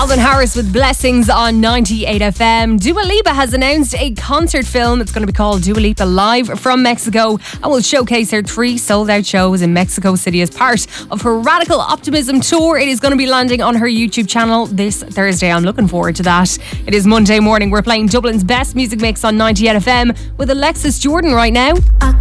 Calvin Harris with Blessings on 98 FM. Dua Lipa has announced a concert film. It's going to be called Dua Lipa Live from Mexico and will showcase her 3 sold-out shows in Mexico City as part of her Radical Optimism tour. It is going to be landing on her YouTube channel this Thursday. I'm looking forward to that. It is Monday morning. We're playing Dublin's best music mix on 98 FM with Alexis Jordan right now.